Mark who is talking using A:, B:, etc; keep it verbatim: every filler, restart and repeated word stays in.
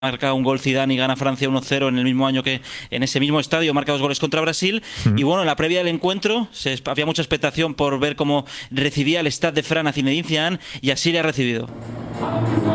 A: marca un gol Zidane y gana Francia uno cero en el mismo año que en ese mismo estadio, marca dos goles contra Brasil. Mm. Y bueno, en la previa del encuentro se, había mucha expectación por ver cómo recibía el Stade de France a Zinedine Zidane, y así le ha recibido.